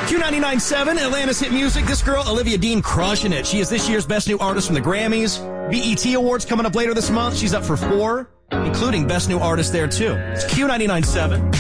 Q99.7, Atlanta's hit music. This girl, Olivia Dean, crushing it. She is this year's Best New Artist from the Grammys. BET Awards coming up later this month. She's up for 4, including Best New Artist there, too. It's Q99.7.